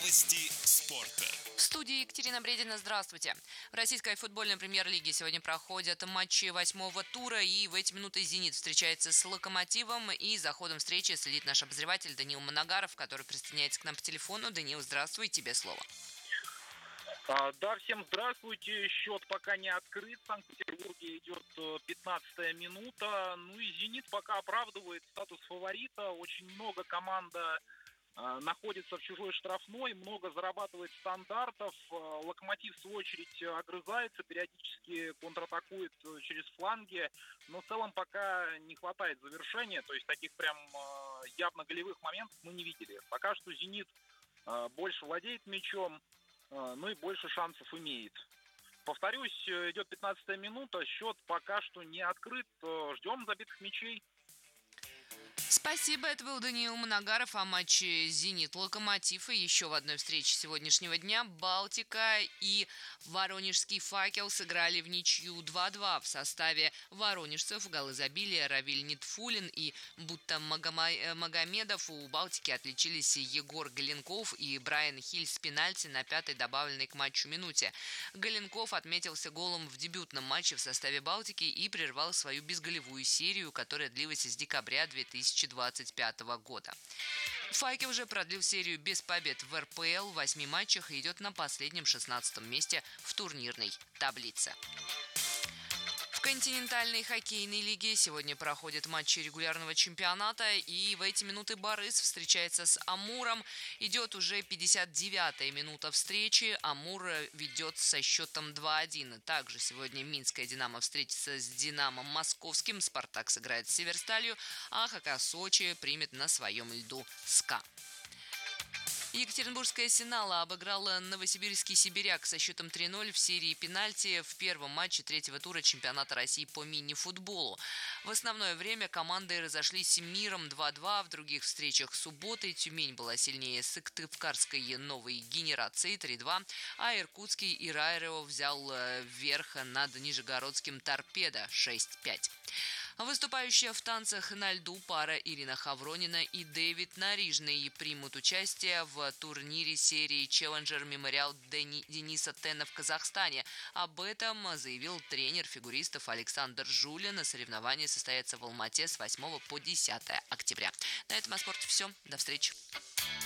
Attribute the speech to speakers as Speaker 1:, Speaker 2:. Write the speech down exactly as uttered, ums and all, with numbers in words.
Speaker 1: Новости спорта.
Speaker 2: В студии Екатерина Бредина. Здравствуйте. В российской футбольной премьер-лиге сегодня проходят матчи восьмого тура, и в эти минуты «Зенит» встречается с «Локомотивом», и за ходом встречи следит наш обозреватель Даниил Манагаров, который присоединяется к нам по телефону. Даниил, здравствуй, тебе слово.
Speaker 3: А, да, всем здравствуйте. Счет пока не открыт. В Санкт-Петербурге идет пятнадцатая минута. Ну и «Зенит» пока оправдывает статус фаворита. Очень много команда а, находится в чужой штрафной, много зарабатывает стандартов. А, «Локомотив», в свою очередь, огрызается, периодически контратакует через фланги. Но в целом пока не хватает завершения. То есть таких прям а, явно голевых моментов мы не видели. Пока что «Зенит» а, больше владеет мячом, ну и больше шансов имеет. Повторюсь, идет пятнадцатая минута, счет пока что не открыт, ждем забитых мячей.
Speaker 2: Спасибо, это был Даниил Манагаров о матче «Зенит-Локомотив». И еще в одной встрече сегодняшнего дня «Балтика» и «Воронежский факел» сыграли в ничью два-два. В составе воронежцев голы забили Равиль Нитфулин и Бутта Магомедов. У «Балтики» отличились Егор Галенков и Брайан Хиль с пенальти на пятой добавленной к матчу минуте. Галенков отметился голом в дебютном матче в составе «Балтики» и прервал свою безголевую серию, которая длилась с декабря две тысячи двадцать пятого года. «Факел» уже продлил серию без побед в эр пэ эл в восьми матчах и идет на последнем шестнадцатом месте в турнирной таблице. В континентальной хоккейной лиге сегодня проходят матчи регулярного чемпионата, и в эти минуты «Барыс» встречается с «Амуром». Идет уже пятьдесят девятая минута встречи. «Амур» ведет со счетом два-один. Также сегодня «Минская Динамо» встретится с «Динамо» Московским, «Спартак» сыграет с «Северсталью», а ха ка Сочи примет на своем льду «СКА». Екатеринбургская «Синала» обыграла новосибирский «Сибиряк» со счетом три-ноль в серии пенальти в первом матче третьего тура чемпионата России по мини-футболу. В основное время команды разошлись миром два-два. В других встречах субботы Тюмень была сильнее Сыктывкарской новой генерации три-два, а иркутский Ираеро взял верх над нижегородским «Торпедо» шесть-пять. Выступающая в танцах на льду пара Ирина Хавронина и Дэвид Нарижный примут участие в турнире серии «Челленджер Мемориал Дениса Тена» в Казахстане. Об этом заявил тренер фигуристов Александр Жулин. Соревнования состоятся в Алмате с восьмого по десятое октября. На этом о спорте все. До встречи.